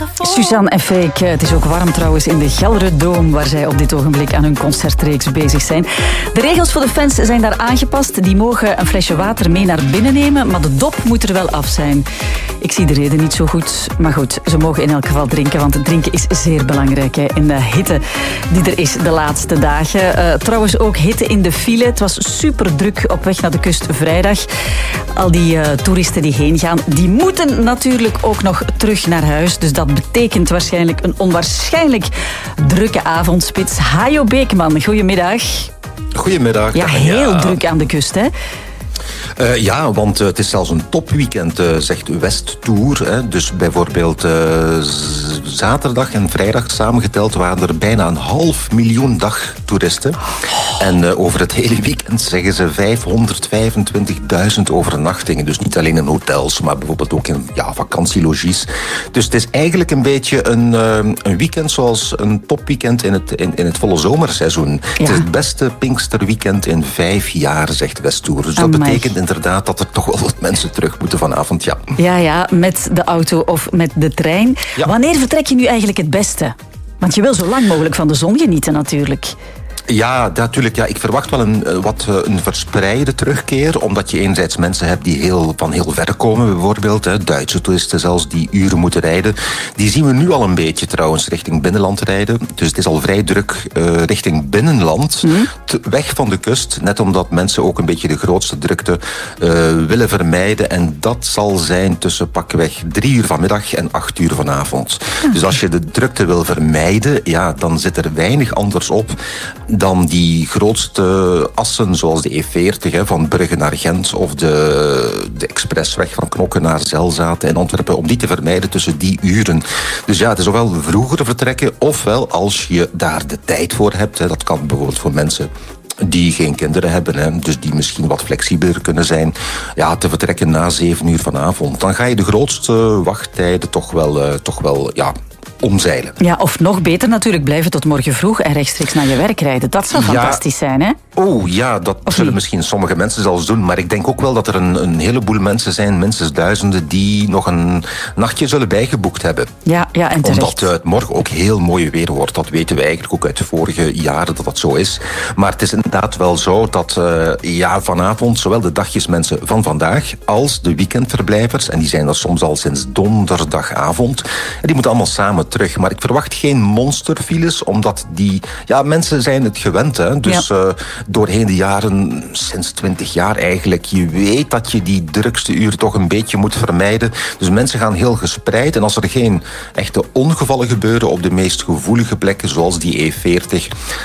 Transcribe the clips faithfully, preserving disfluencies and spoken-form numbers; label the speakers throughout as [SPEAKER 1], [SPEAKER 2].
[SPEAKER 1] Suzanne en Freek, het is ook warm trouwens in de Gelderdoom, waar zij op dit ogenblik aan hun concertreeks bezig zijn. De regels voor de fans zijn daar aangepast. Die mogen een flesje water mee naar binnen nemen, maar de dop moet er wel af zijn. Ik zie de reden niet zo goed, maar goed, ze mogen in elk geval drinken, want drinken is zeer belangrijk hè, in de hitte die er is de laatste dagen. Uh, trouwens ook hitte in de file. Het was super druk op weg naar de kust vrijdag. Al die uh, toeristen die heen gaan, die moeten natuurlijk ook nog terug naar huis. Dus dat betekent waarschijnlijk een onwaarschijnlijk drukke avondspits. Hajo Beekman, goedemiddag.
[SPEAKER 2] Goedemiddag.
[SPEAKER 1] Ja, heel ja. druk aan de kust, hè?
[SPEAKER 2] Uh, ja, want uh, het is zelfs een topweekend, uh, zegt Westtour. Hè. Dus bijvoorbeeld uh, z- zaterdag en vrijdag samengeteld waren er bijna een half miljoen dagtoeristen. Oh. En uh, over het hele weekend zeggen ze vijfhonderdvijfentwintigduizend overnachtingen. Dus niet alleen in hotels, maar bijvoorbeeld ook in ja, vakantielogies. Dus het is eigenlijk een beetje een, uh, een weekend zoals een topweekend in het, in, in het volle zomerseizoen. Ja. Het is het beste Pinksterweekend in vijf jaar, zegt Westtour. Dus dat
[SPEAKER 1] Amai.
[SPEAKER 2] betekent inderdaad dat er toch wel wat mensen terug moeten vanavond, ja.
[SPEAKER 1] Ja, ja, met de auto of met de trein. Ja. Wanneer vertrek je nu eigenlijk het beste? Want je wil zo lang mogelijk van de zon genieten natuurlijk.
[SPEAKER 2] Ja, natuurlijk. Ja, ik verwacht wel een, wat een verspreide terugkeer, omdat je enerzijds mensen hebt die heel, van heel ver komen, bijvoorbeeld. Hè, Duitse toeristen zelfs, die uren moeten rijden. Die zien we nu al een beetje trouwens richting binnenland rijden. Dus het is al vrij druk uh, richting binnenland, mm. te, weg van de kust. Net omdat mensen ook een beetje de grootste drukte uh, willen vermijden. En dat zal zijn tussen pakweg drie uur vanmiddag en acht uur vanavond. Okay. Dus als je de drukte wil vermijden, ja, dan zit er weinig anders op dan die grootste assen, zoals de E veertig, hè, van Brugge naar Gent, of de, de expressweg van Knokke naar Zelzaten in Antwerpen, om die te vermijden tussen die uren. Dus ja, het is ofwel vroeger vertrekken, ofwel als je daar de tijd voor hebt. Hè, dat kan bijvoorbeeld voor mensen die geen kinderen hebben, hè, dus die misschien wat flexibeler kunnen zijn, ja, te vertrekken na zeven uur vanavond. Dan ga je de grootste wachttijden toch wel, uh, toch wel ja, omzeilen.
[SPEAKER 1] Ja, of nog beter natuurlijk, blijven tot morgen vroeg en rechtstreeks naar je werk rijden. Dat zou ja. fantastisch zijn, hè?
[SPEAKER 2] Oh ja, dat of zullen niet? Misschien sommige mensen zelfs doen, maar ik denk ook wel dat er een, een heleboel mensen zijn, minstens duizenden, die nog een nachtje zullen bijgeboekt hebben.
[SPEAKER 1] Ja, ja, en terecht.
[SPEAKER 2] Omdat uh, het morgen ook heel mooi weer wordt. Dat weten we eigenlijk ook uit de vorige jaren dat dat zo is. Maar het is inderdaad wel zo dat uh, ja, vanavond zowel de dagjesmensen van vandaag als de weekendverblijvers, en die zijn er soms al sinds donderdagavond, die moeten allemaal samen terug. Maar ik verwacht geen monsterfiles, omdat die ja, mensen zijn het gewend, hè. Dus ja. uh, doorheen de jaren, sinds twintig jaar eigenlijk, je weet dat je die drukste uren toch een beetje moet vermijden. Dus mensen gaan heel gespreid. En als er geen echte ongevallen gebeuren op de meest gevoelige plekken, zoals die E veertig,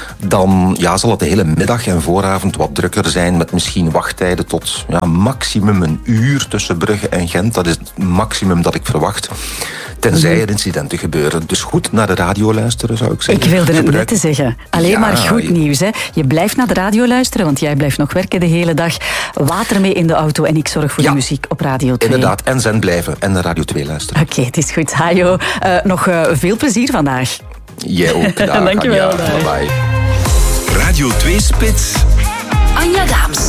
[SPEAKER 2] dan ja, zal het de hele middag en vooravond wat drukker zijn, met misschien wachttijden tot ja, maximum een uur tussen Brugge en Gent. Dat is het maximum dat ik verwacht. Tenzij er incidenten gebeuren. Dus goed naar de radio luisteren, zou ik zeggen.
[SPEAKER 1] Ik wilde het net te zeggen. Alleen ja, maar goed nieuws. Hè. Je blijft naar de radio luisteren, want jij blijft nog werken de hele dag. Water mee in de auto en ik zorg voor ja, de muziek op Radio twee.
[SPEAKER 2] Inderdaad, en zen blijven en naar Radio twee luisteren.
[SPEAKER 1] Oké, okay, het is goed. Hajo, uh, nog uh, veel plezier vandaag.
[SPEAKER 2] Jij ook. Dag,
[SPEAKER 1] Dankjewel.
[SPEAKER 2] Anja. Bye bye.
[SPEAKER 3] Radio twee Spits.
[SPEAKER 4] Anja Daams.